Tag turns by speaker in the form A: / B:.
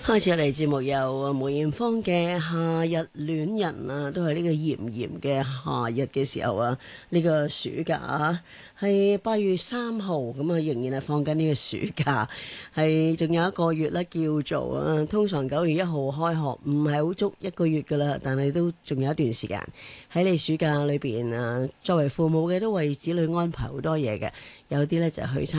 A: 開始我哋節目有梅艷芳嘅《夏日戀人》啊，都係呢個炎炎嘅夏日嘅時候啊，呢個暑假啊，係8月3號咁啊，仍然係放緊呢個暑假，係仲有一個月咧，叫做啊，通常9月1號開學，唔係好足一個月噶啦，但係都仲有一段時間喺你暑假裏邊啊，作為父母嘅都為子女安排好多嘢嘅，有啲咧就去